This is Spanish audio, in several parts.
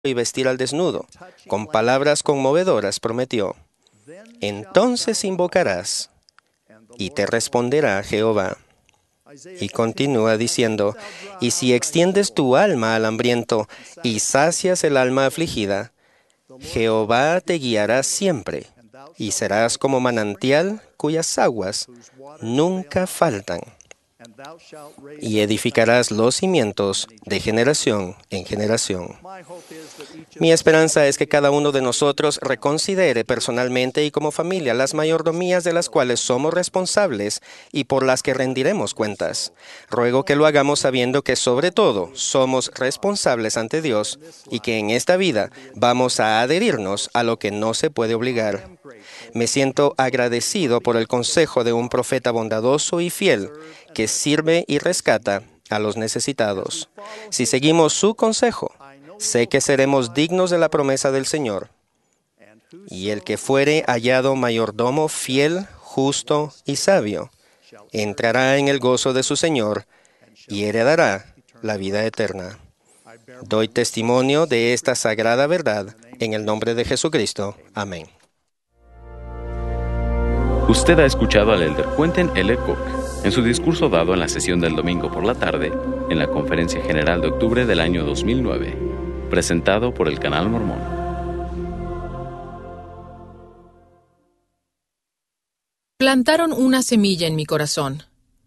y vestir al desnudo. Con palabras conmovedoras prometió: entonces invocarás y te responderá Jehová. Y continúa diciendo: y si extiendes tu alma al hambriento y sacias el alma afligida, Jehová te guiará siempre, y serás como manantial cuyas aguas nunca faltan, y edificarás los cimientos de generación en generación. Mi esperanza es que cada uno de nosotros reconsidere personalmente y como familia las mayordomías de las cuales somos responsables y por las que rendiremos cuentas. Ruego que lo hagamos sabiendo que sobre todo somos responsables ante Dios y que en esta vida vamos a adherirnos a lo que no se puede obligar. Me siento agradecido por el consejo de un profeta bondadoso y fiel que sirve y rescata a los necesitados. Si seguimos su consejo, sé que seremos dignos de la promesa del Señor. Y el que fuere hallado mayordomo fiel, justo y sabio, entrará en el gozo de su Señor y heredará la vida eterna. Doy testimonio de esta sagrada verdad en el nombre de Jesucristo. Amén. Usted ha escuchado al elder Quentin L. Cook en su discurso dado en la sesión del domingo por la tarde en la Conferencia General de octubre del año 2009, presentado por el Canal Mormón. Plantaron una semilla en mi corazón.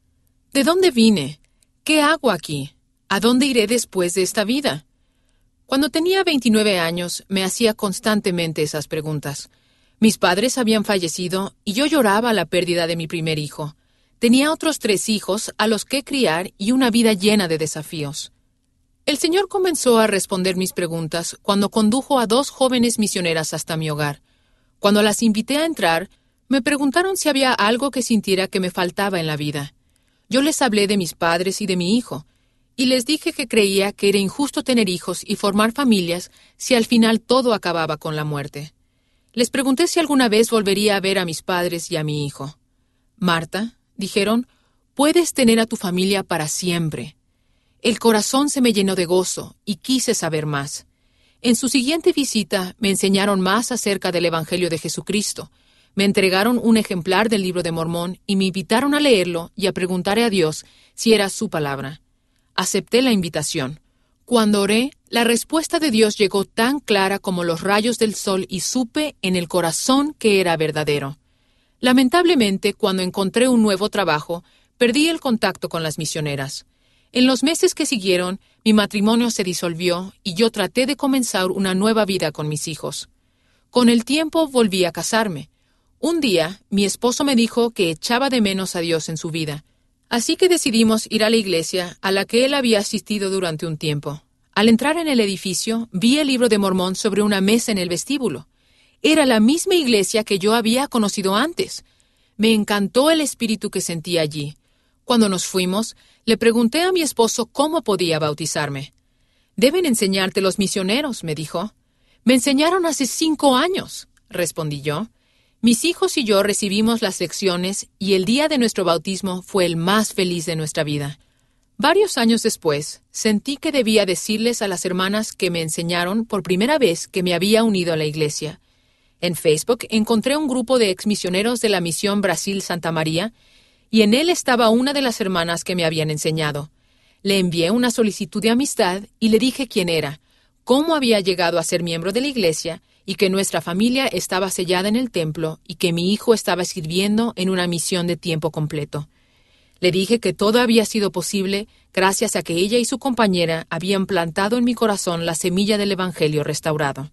¿De dónde vine? ¿Qué hago aquí? ¿A dónde iré después de esta vida? Cuando tenía 29 años, me hacía constantemente esas preguntas. Mis padres habían fallecido y yo lloraba la pérdida de mi primer hijo. Tenía otros 3 hijos a los que criar y una vida llena de desafíos. El Señor comenzó a responder mis preguntas cuando condujo a 2 jóvenes misioneras hasta mi hogar. Cuando las invité a entrar, me preguntaron si había algo que sintiera que me faltaba en la vida. Yo les hablé de mis padres y de mi hijo, y les dije que creía que era injusto tener hijos y formar familias si al final todo acababa con la muerte. Les pregunté si alguna vez volvería a ver a mis padres y a mi hijo. Marta, dijeron, puedes tener a tu familia para siempre. El corazón se me llenó de gozo y quise saber más. En su siguiente visita me enseñaron más acerca del Evangelio de Jesucristo. Me entregaron un ejemplar del Libro de Mormón y me invitaron a leerlo y a preguntar a Dios si era su palabra. Acepté la invitación. Cuando oré, la respuesta de Dios llegó tan clara como los rayos del sol y supe en el corazón que era verdadero. Lamentablemente, cuando encontré un nuevo trabajo, perdí el contacto con las misioneras. En los meses que siguieron, mi matrimonio se disolvió y yo traté de comenzar una nueva vida con mis hijos. Con el tiempo volví a casarme. Un día, mi esposo me dijo que echaba de menos a Dios en su vida. Así que decidimos ir a la iglesia a la que él había asistido durante un tiempo. Al entrar en el edificio, vi el Libro de Mormón sobre una mesa en el vestíbulo. Era la misma iglesia que yo había conocido antes. Me encantó el espíritu que sentí allí. Cuando nos fuimos, le pregunté a mi esposo cómo podía bautizarme. «Deben enseñarte los misioneros», me dijo. «Me enseñaron hace 5 años», respondí yo. Mis hijos y yo recibimos las lecciones y el día de nuestro bautismo fue el más feliz de nuestra vida. Varios años después, sentí que debía decirles a las hermanas que me enseñaron por primera vez que me había unido a la iglesia. En Facebook encontré un grupo de exmisioneros de la Misión Brasil Santa María y en él estaba una de las hermanas que me habían enseñado. Le envié una solicitud de amistad y le dije quién era, cómo había llegado a ser miembro de la iglesia y que nuestra familia estaba sellada en el templo y que mi hijo estaba sirviendo en una misión de tiempo completo. Le dije que todo había sido posible gracias a que ella y su compañera habían plantado en mi corazón la semilla del Evangelio restaurado.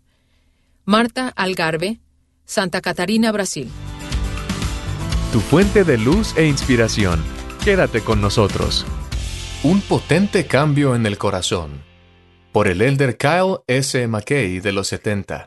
Marta Algarve, Santa Catarina, Brasil. Tu fuente de luz e inspiración. Quédate con nosotros. Un potente cambio en el corazón. Por el elder Kyle S. McKay de los 70.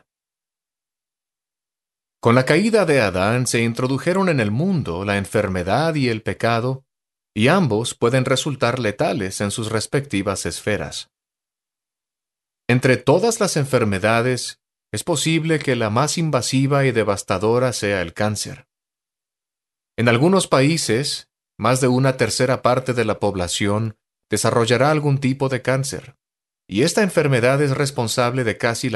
Con la caída de Adán se introdujeron en el mundo la enfermedad y el pecado, y ambos pueden resultar letales en sus respectivas esferas. Entre todas las enfermedades, es posible que la más invasiva y devastadora sea el cáncer. En algunos países, más de 1/3 parte de la población desarrollará algún tipo de cáncer. y esta enfermedad es responsable de casi